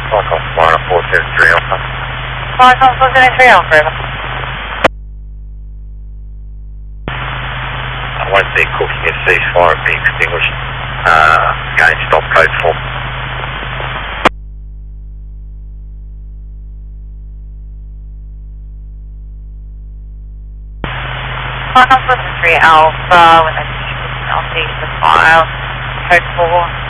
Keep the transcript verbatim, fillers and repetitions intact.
Welcome, Florida four seven three Alpha. Welcome, four seven three Alpha. I won't be cooking a ceasefire and be extinguished. Uh, again, stop code four. Welcome, four seven three Alpha. When I see the file, code four.